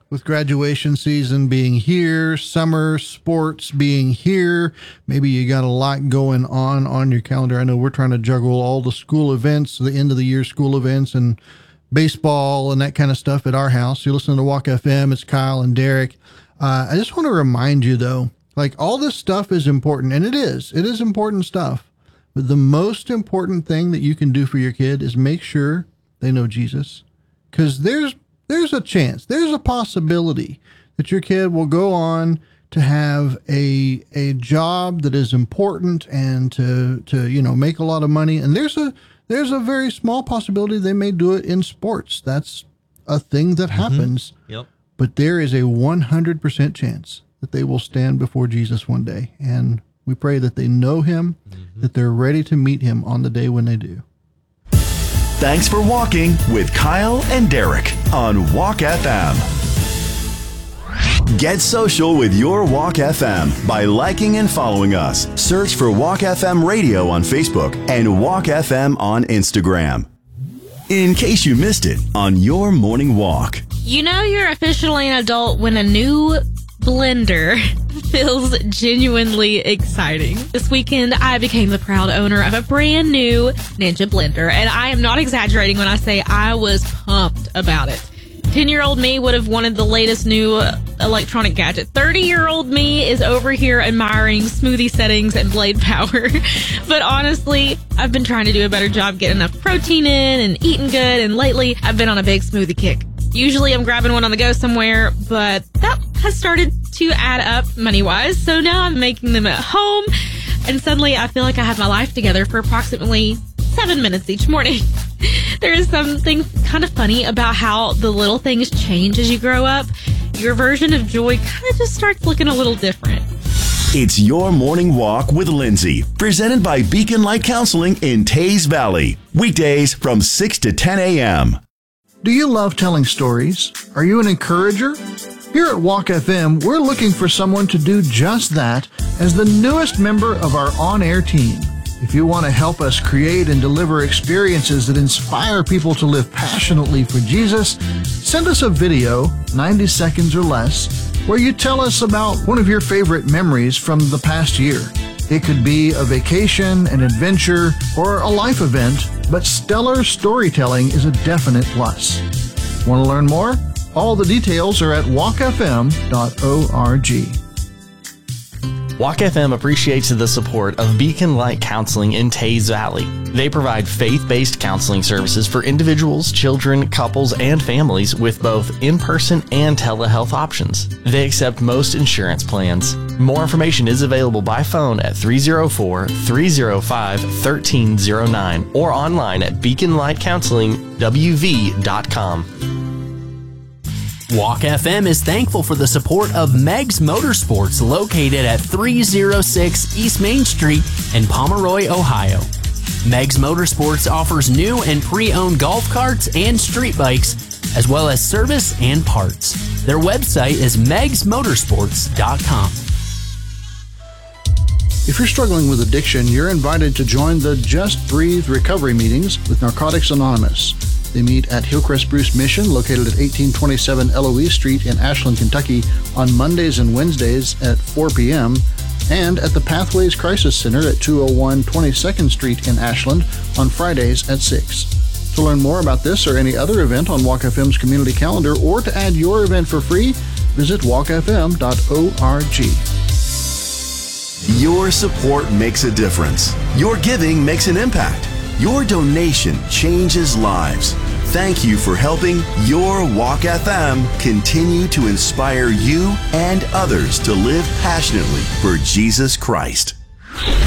with graduation season being here, summer sports being here. Maybe you got a lot going on your calendar. I know we're trying to juggle all the school events, the end of the year school events, and baseball and that kind of stuff at our house. You listen to Walk FM. It's Kyle and Derek. I just want to remind you, though, like, all this stuff is important, and it is important stuff. But the most important thing that you can do for your kid is make sure they know Jesus, because there's a chance, there's a possibility that your kid will go on to have a job that is important and to make a lot of money. And there's a very small possibility they may do it in sports. That's a thing that happens. Yep. But there is a 100% chance that they will stand before Jesus one day. And we pray that they know him, that they're ready to meet him on the day when they do. Thanks for walking with Kyle and Derek on Walk FM. Get social with your Walk FM by liking and following us. Search for Walk FM Radio on Facebook and Walk FM on Instagram. In case you missed it on your morning walk. You know you're officially an adult when a new blender feels genuinely exciting. This weekend, I became the proud owner of a brand new Ninja blender, and I am not exaggerating when I say I was pumped about it. 10-year-old me would have wanted the latest new electronic gadget. 30-year-old me is over here admiring smoothie settings and blade power. But honestly, I've been trying to do a better job getting enough protein in and eating good, and lately I've been on a big smoothie kick. Usually I'm grabbing one on the go somewhere, but that has started to add up money-wise. So now I'm making them at home, and suddenly I feel like I have my life together for approximately 7 minutes each morning. There is something kind of funny about how the little things change as you grow up. Your version of joy kind of just starts looking a little different. It's your morning walk with Lindsay, presented by Beacon Light Counseling in Taze Valley. Weekdays from 6 to 10 a.m. Do you love telling stories? Are you an encourager? Here at Walk FM, we're looking for someone to do just that as the newest member of our on-air team. If you want to help us create and deliver experiences that inspire people to live passionately for Jesus, send us a video, 90 seconds or less, where you tell us about one of your favorite memories from the past year. It could be a vacation, an adventure, or a life event, but stellar storytelling is a definite plus. Want to learn more? All the details are at walkfm.org. Walk FM appreciates the support of Beacon Light Counseling in Taze Valley. They provide faith-based counseling services for individuals, children, couples, and families with both in-person and telehealth options. They accept most insurance plans. More information is available by phone at 304-305-1309 or online at beaconlightcounselingwv.com. Walk FM is thankful for the support of Meg's Motorsports, located at 306 East Main Street in Pomeroy, Ohio. Meg's Motorsports offers new and pre-owned golf carts and street bikes, as well as service and parts. Their website is megsmotorsports.com. If you're struggling with addiction, you're invited to join the Just Breathe recovery meetings with Narcotics Anonymous. They meet at Hillcrest Bruce Mission, located at 1827 Eloise Street in Ashland, Kentucky, on Mondays and Wednesdays at 4 p.m., and at the Pathways Crisis Center at 201 22nd Street in Ashland on Fridays at 6. To learn more about this or any other event on Walk FM's community calendar, or to add your event for free, visit walkfm.org. Your support makes a difference. Your giving makes an impact. Your donation changes lives. Thank you for helping your Walk FM continue to inspire you and others to live passionately for Jesus Christ.